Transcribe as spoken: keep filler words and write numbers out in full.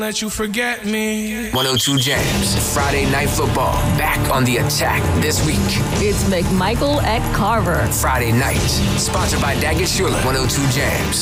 Let you forget me. one oh two Jams, Friday Night Football, back on the attack this week. It's McMichael at Carver. Friday night, sponsored by Daggett Schuler, one oh two Jams.